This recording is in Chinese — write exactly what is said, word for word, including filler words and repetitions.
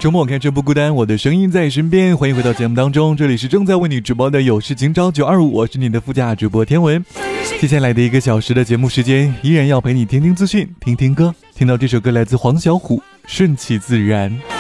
周末开车不孤单，我的声音在身边，欢迎回到节目当中，这里是正在为你直播的有事情找九二五，我是你的副驾主播天文。接下来的一个小时的节目时间，依然要陪你听听资讯，听听歌，听到这首歌来自黄小琥，顺其自然。